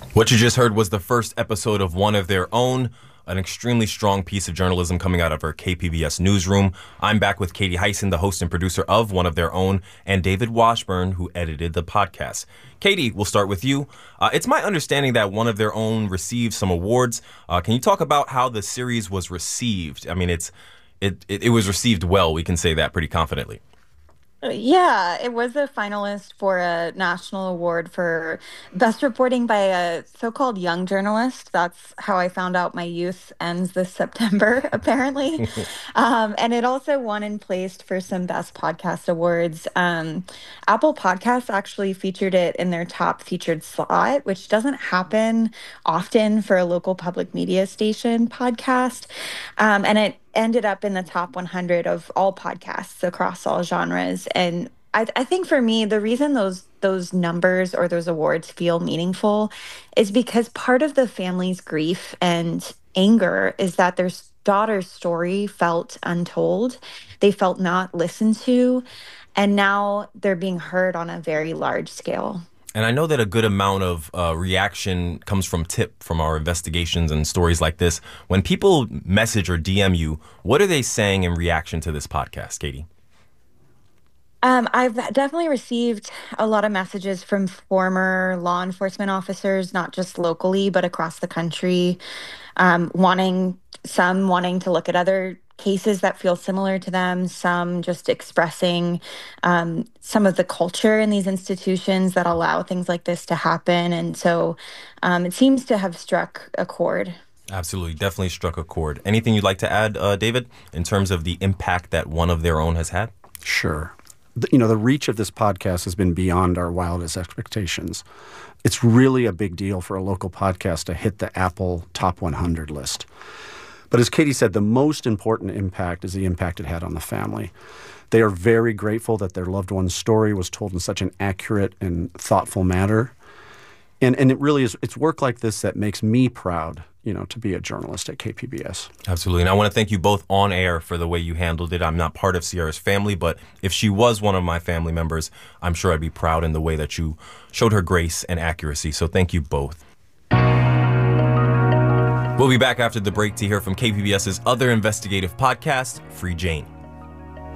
What you just heard was the first episode of One of Their Own, an extremely strong piece of journalism coming out of our KPBS newsroom. I'm back with Katie Hyson, the host and producer of One of Their Own, and David Washburn, who edited the podcast. Katie, we'll start with you. It's my understanding that One of Their Own received some awards. Can you talk about how the series was received? I mean, it was received well. We can say that pretty confidently. Yeah, it was a finalist for a national award for best reporting by a so-called young journalist. That's how I found out my youth ends this September, apparently. And it also won and placed for some best podcast awards. Apple Podcasts actually featured it in their top featured slot, which doesn't happen often for a local public media station podcast. And it ended up in the top 100 of all podcasts across all genres. And I think for me, the reason those numbers or those awards feel meaningful is because part of the family's grief and anger is that their daughter's story felt untold. They felt not listened to, and now they're being heard on a very large scale. And I know that a good amount of reaction comes from our investigations and stories like this. When people message or DM you, what are they saying in reaction to this podcast, Katie? I've definitely received a lot of messages from former law enforcement officers, not just locally, but across the country, wanting to look at other cases that feel similar to them, some just expressing some of the culture in these institutions that allow things like this to happen. And so it seems to have struck a chord. Absolutely. Definitely struck a chord. Anything you'd like to add, David, in terms of the impact that One of Their Own has had? Sure. The reach of this podcast has been beyond our wildest expectations. It's really a big deal for a local podcast to hit the Apple Top 100 list. But as Katie said, the most important impact is the impact it had on the family. They are very grateful that their loved one's story was told in such an accurate and thoughtful manner. And it really is, it's work like this that makes me proud, to be a journalist at KPBS. Absolutely. And I want to thank you both on air for the way you handled it. I'm not part of Sierra's family, but if she was one of my family members, I'm sure I'd be proud in the way that you showed her grace and accuracy. So thank you both. We'll be back after the break to hear from KPBS's other investigative podcast, Free Jane.